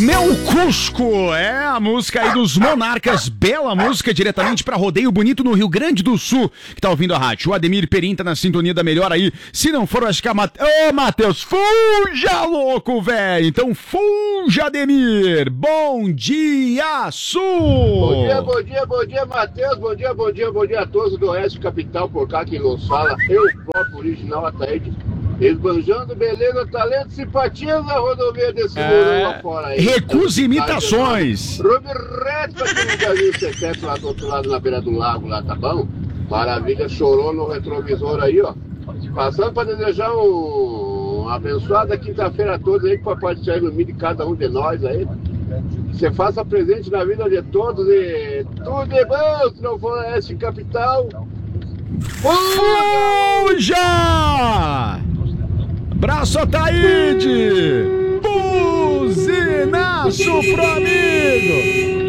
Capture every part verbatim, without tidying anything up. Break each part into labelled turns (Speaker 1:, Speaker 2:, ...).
Speaker 1: Meu Cusco, é a música aí dos Monarcas, bela música, diretamente pra Rodeio Bonito no Rio Grande do Sul, que tá ouvindo a rádio. O Ademir Perim tá na sintonia da melhor aí, se não for, acho que a Mate... Ô, Matheus, fuja, louco, velho! Então fuja, Ademir! Bom dia, Sul!
Speaker 2: Bom dia, bom dia, bom dia, Matheus, bom dia, bom dia, bom dia a todos do Oeste Capital, por cá quem nos fala, eu próprio original Ataíde. Esbanjando beleza, talento, simpatia na rodovia desse
Speaker 1: é...
Speaker 2: muro lá fora aí.
Speaker 1: Recusa imitações.
Speaker 2: Rubi reto pra quem nunca viu o Cetete lá do outro lado, na beira do lago lá, tá bom? Maravilha, chorou no retrovisor aí, ó. Passando pra desejar um... uma abençoada quinta-feira a todos aí, que o Papai do Céu ilumine cada um de nós aí. Você faça presente na vida de todos e tudo de bom, se não for Oeste Capital.
Speaker 1: Fuja! Braço Ataíde! Buzinaço pro amigo!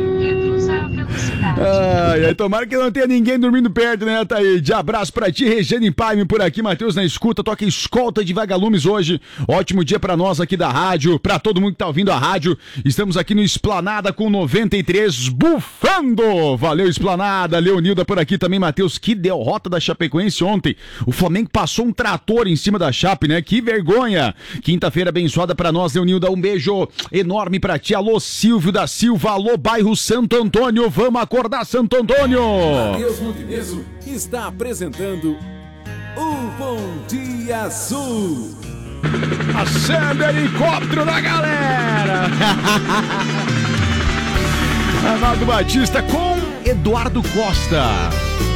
Speaker 1: Ai, ai, tomara que não tenha ninguém dormindo perto, né, Ataíde? Abraço pra ti, Regiane Paime por aqui, Matheus na escuta, toca escolta de vagalumes hoje. Ótimo dia pra nós aqui da rádio, pra todo mundo que tá ouvindo a rádio. Estamos aqui no Esplanada com noventa e três, bufando! Valeu, Esplanada, Leonilda por aqui também, Matheus. Que derrota da Chapecoense ontem. O Flamengo passou um trator em cima da Chape, né? Que vergonha! Quinta-feira abençoada pra nós, Leonilda. Um beijo enorme pra ti. Alô, Silvio da Silva. Alô, bairro Santo Antônio. Vamos acordar, Santo Antônio!
Speaker 3: Matheus Montenegro está apresentando o Bom Dia Sul.
Speaker 1: Acende helicóptero da galera! Arnaldo Batista com Eduardo Costa.